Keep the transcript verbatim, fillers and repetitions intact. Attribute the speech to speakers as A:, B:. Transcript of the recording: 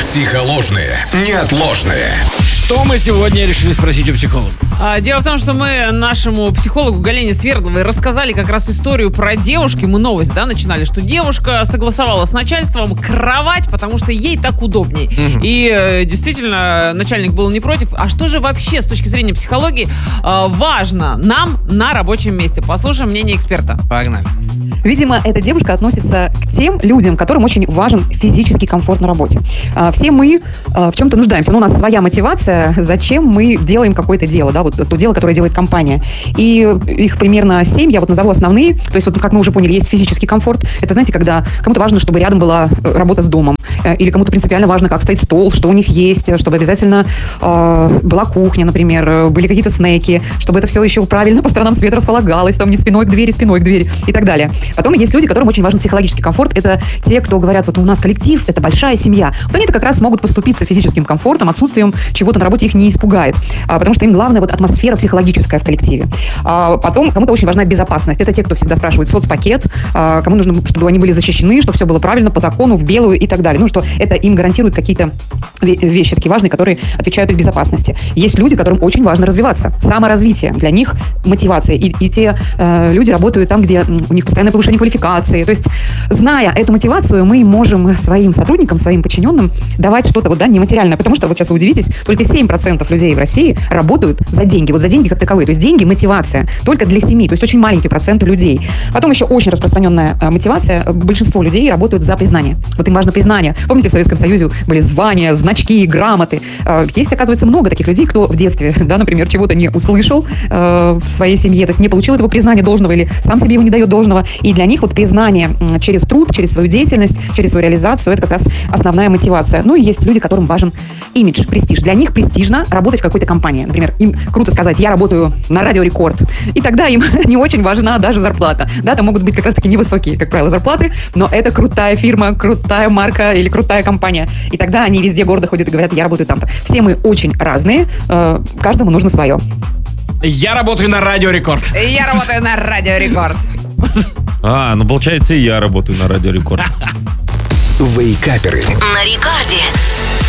A: Психоложные, неотложные.
B: Что мы сегодня решили спросить у психолога?
C: А, дело в том, что мы нашему психологу Галине Свердловой рассказали как раз историю про девушки. Мы новость, да, начинали, что девушка согласовала с начальством кровать, потому что ей так удобней. Угу. И э, действительно, начальник был не против. А что же вообще с точки зрения психологии э, важно нам на рабочем месте? Послушаем мнение эксперта.
B: Погнали.
D: Видимо, эта девушка относится к тем людям, которым очень важен физический комфорт на работе. Все мы в чем-то нуждаемся, но у нас своя мотивация, зачем мы делаем какое-то дело, да, вот то дело, которое делает компания. И их примерно семь, я вот назову основные. То есть, вот, как мы уже поняли, есть физический комфорт. Это, знаете, когда кому-то важно, чтобы рядом была работа с домом, или кому-то принципиально важно, как стоит стол, что у них есть, чтобы обязательно э, была кухня, например, были какие-то снеки, чтобы это все еще правильно по сторонам света располагалось, там не спиной к двери, спиной к двери и так далее. Потом есть люди, которым очень важен психологический комфорт. Это те, кто говорят, вот у нас коллектив, это большая семья. Вот они-то как раз могут поступиться физическим комфортом, отсутствием чего-то на работе их не испугает. А, потому что им главное вот атмосфера психологическая в коллективе. А, потом кому-то очень важна безопасность. Это те, кто всегда спрашивает соцпакет, а, кому нужно, чтобы они были защищены, чтобы все было правильно, по закону, в белую и так далее. Ну, что это им гарантирует какие-то вещи такие важные, которые отвечают их безопасности. Есть люди, которым очень важно развиваться. Саморазвитие. Для них мотивация. И, и те э, люди работают там, где у них постоянное повышение квалификации. То есть, зная эту мотивацию, мы можем своим сотрудникам, своим подчиненным давать что-то вот, да, нематериальное. Потому что, вот сейчас вы удивитесь, только семь процентов людей в России работают за деньги. Вот за деньги как таковые. То есть деньги – мотивация. Только для семи. То есть очень маленький процент людей. Потом еще очень распространенная мотивация. Большинство людей работают за признание. Вот им важно признание. Помните, в Советском Союзе были звания, значки, грамоты. Есть, оказывается, много таких людей, кто в детстве, да, например, чего-то не услышал э, в своей семье, то есть не получил этого признания должного или сам себе его не дает должного. И для них вот признание через труд, через свою деятельность, через свою реализацию – это как раз основная мотивация. Ну и есть люди, которым важен имидж, престиж. Для них престижно работать в какой-то компании. Например, им круто сказать: я работаю на Радио Рекорд. И тогда им не очень важна даже зарплата. Да, там могут быть как раз-таки невысокие, как правило, зарплаты, но это крутая фирма, крутая марка или крутая компания. И тогда они везде гордо ходят и говорят: я работаю там-то. Все мы очень разные, каждому нужно свое.
B: Я работаю на Радио Рекорд.
C: Я работаю на Радио Рекорд.
E: А, ну получается, и я работаю на Радио Рекорд.
A: Вейкаперы.
F: На рекорде.